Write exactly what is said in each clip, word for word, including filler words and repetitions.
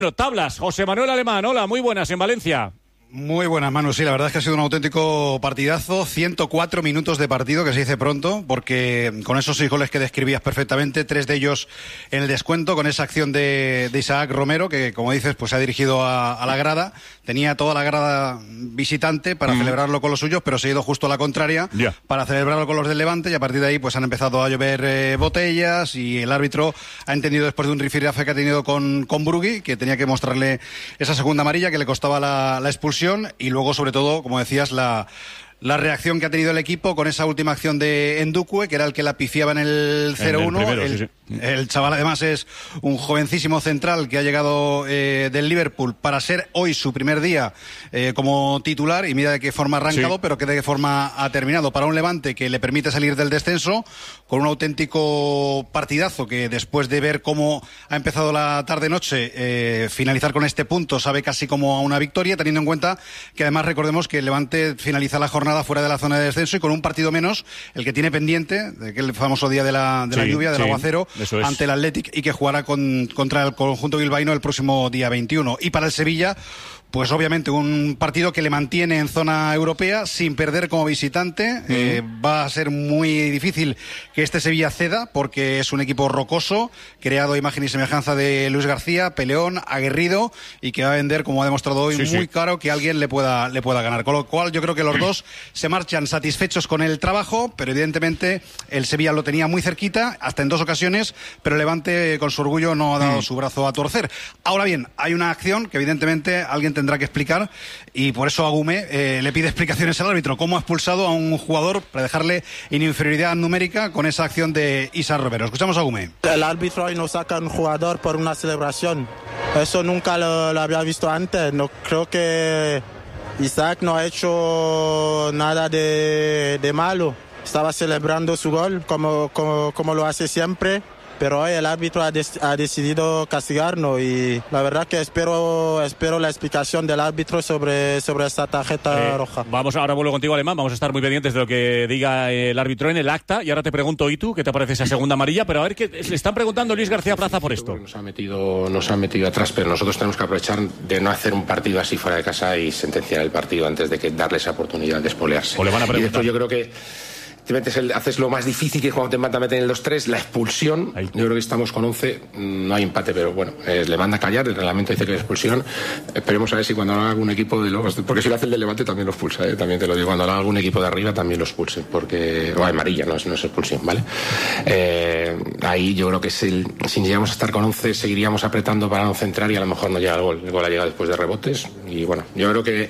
Bueno, tablas, José Manuel Alemán, hola, muy buenas en Valencia. Muy buenas, Manu. Sí, la verdad es que ha sido un auténtico partidazo. ciento cuatro minutos de partido, que se dice pronto, porque con esos seis goles que describías perfectamente, tres de ellos en el descuento, con esa acción de, de Isaac Romero, que como dices, pues se ha dirigido a, a la grada. Tenía toda la grada visitante para mm. celebrarlo con los suyos, pero se ha ido justo a la contraria yeah. para celebrarlo con los del Levante, y a partir de ahí pues han empezado a llover eh, botellas, y el árbitro ha entendido, después de un rifirrafe que ha tenido con, con Brugui, que tenía que mostrarle esa segunda amarilla que le costaba la, la expulsión. Y luego, sobre todo, como decías, la, la reacción que ha tenido el equipo con esa última acción de Ndukwe, que era el que la pifiaba en el cero uno. El, el, sí, sí. el chaval, además, es un jovencísimo central que ha llegado eh, del Liverpool para ser hoy su primer día eh, como titular, y mira de qué forma ha arrancado, sí. pero que de qué forma ha terminado. Para un Levante que le permite salir del descenso con un auténtico partidazo, que después de ver cómo ha empezado la tarde-noche, eh, finalizar con este punto sabe casi como a una victoria, teniendo en cuenta que además recordemos que el Levante finaliza la jornada fuera de la zona de descenso y con un partido menos, el que tiene pendiente, de aquel famoso día de la, de la sí, lluvia, del sí, aguacero, ante el Athletic, y que jugará con, contra el conjunto bilbaíno el próximo día veintiuno. Y para el Sevilla, pues obviamente un partido que le mantiene en zona europea sin perder como visitante. Mm. Eh, va a ser muy difícil que este Sevilla ceda, porque es un equipo rocoso, creado a imagen y semejanza de Luis García, peleón, aguerrido, y que va a vender, como ha demostrado hoy, sí, muy sí. caro que alguien le pueda, le pueda ganar. Con lo cual yo creo que los dos se marchan satisfechos con el trabajo, pero evidentemente el Sevilla lo tenía muy cerquita, hasta en dos ocasiones, pero el Levante, con su orgullo, no ha dado mm. su brazo a torcer. Ahora bien, hay una acción que evidentemente alguien tendrá que explicar, y por eso Agume eh, le pide explicaciones al árbitro. ¿Cómo ha expulsado a un jugador para dejarle en inferioridad numérica con esa acción de Isaac Romero? Escuchamos a Agume. El árbitro hoy no saca a un jugador por una celebración. Eso nunca lo, lo había visto antes. No creo que Isaac no ha hecho nada de, de malo. Estaba celebrando su gol como, como, como lo hace siempre. Pero hoy el árbitro ha, des- ha decidido castigarnos, y la verdad que espero espero la explicación del árbitro sobre, sobre esta tarjeta eh, roja. Vamos, ahora vuelvo contigo, Alemán, vamos a estar muy pendientes de lo que diga el árbitro en el acta, y ahora te pregunto, ¿y tú qué te parece esa segunda amarilla? Pero a ver, que le están preguntando Luis García Plaza por esto. Nos ha metido, nos ha metido atrás, pero nosotros tenemos que aprovechar de no hacer un partido así fuera de casa y sentenciar el partido antes de que darle esa oportunidad de espolearse. O le van a preguntar. Y después yo creo que te metes el, haces lo más difícil, que cuando te mata meter en el dos tres, la expulsión. Ahí. Yo creo que estamos con once, no hay empate, pero bueno, eh, le manda a callar, el reglamento dice que es expulsión. Esperemos a ver si cuando lo haga algún equipo de los, porque si lo hace el del Levante también lo expulsa, eh, también te lo digo, cuando lo haga algún equipo de arriba también lo expulse, porque o amarilla, no es, no es expulsión, ¿vale? Eh, ahí yo creo que es el, si llegamos a estar con once seguiríamos apretando para no centrar, y a lo mejor no llega el gol, el gol ha llegado después de rebotes, y bueno, yo creo que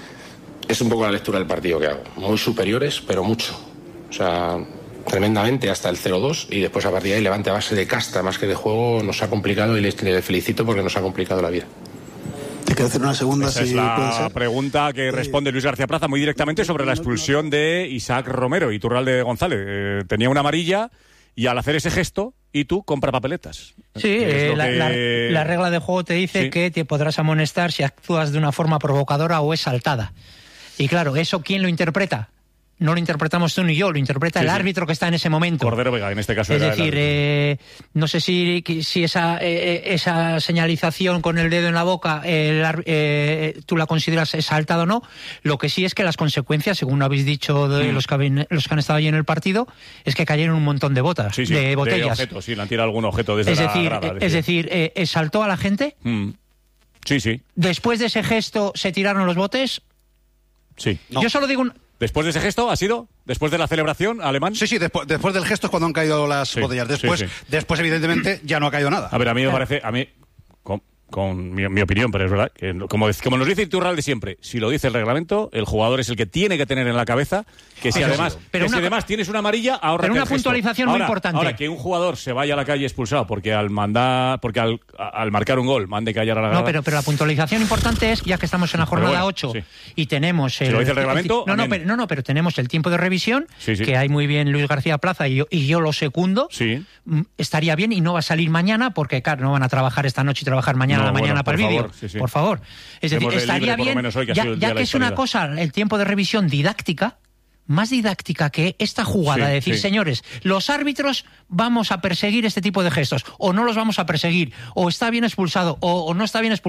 es un poco la lectura del partido que hago, muy superiores, pero mucho. O sea, tremendamente hasta el cero dos, y después a partir de ahí Levante a base de casta más que de juego nos ha complicado, y le, le felicito porque nos ha complicado la vida. Te quiero hacer una segunda. Esa si es la pregunta que responde Luis García Plaza muy directamente sobre la expulsión de Isaac Romero y Turralde González. Eh, tenía una amarilla, y al hacer ese gesto, y tú compra papeletas. Sí, eh, la, que... la, la regla de juego te dice ¿Sí? que te podrás amonestar si actúas de una forma provocadora o exaltada. Y claro, ¿eso quién lo interpreta? No lo interpretamos tú ni yo, lo interpreta sí, el sí. árbitro que está en ese momento. Cordero Vega, en este caso. Es era decir, eh, no sé si, si esa, eh, esa señalización con el dedo en la boca el, eh, tú la consideras exaltada o no. Lo que sí es que las consecuencias, según habéis dicho de mm. los, que habían, los que han estado allí en el partido, es que cayeron un montón de botas, sí, sí, de botellas. De objetos, sí, le han tirado algún objeto desde es la decir, grada. Es decir, eh, exaltó a la gente. Mm. Sí, sí. Después de ese gesto, ¿se tiraron los botes? Sí. No. Yo solo digo un... ¿Después de ese gesto ha sido? ¿Después de la celebración, Alemán? Sí, sí, después, después del gesto es cuando han caído las sí, botellas. Después, sí, sí. después, evidentemente, ya no ha caído nada. A ver, a mí me parece... a mí con, con mi, mi opinión, pero es verdad, que como, como nos dice Iturralde siempre, si lo dice el reglamento, el jugador es el que tiene que tener en la cabeza que si, ah, además, sí, pero que una, si además tienes una amarilla, ahorra pero una puntualización ahora, muy importante. Ahora, que un jugador se vaya a la calle expulsado porque al mandar, porque al, al marcar un gol mande callar a la grada. No, pero, pero la puntualización importante es, ya que estamos en la jornada bueno, ocho sí. y tenemos... El, si lo dice el reglamento... El, no, no pero, no, no, pero tenemos el tiempo de revisión, sí, sí. que hay muy bien Luis García Plaza y yo, y yo lo secundo. Sí. Estaría bien, y no va a salir mañana porque, claro, no van a trabajar esta noche y trabajar mañana no, a la mañana bueno, para el vídeo. Sí, sí. Por favor. Es decir, estaría bien, hoy, que ya, ya que es una cosa, el tiempo de revisión didáctica, más didáctica que esta jugada, Sí, de decir, sí. señores, los árbitros vamos a perseguir este tipo de gestos, o no los vamos a perseguir, o está bien expulsado, o, o no está bien expulsado.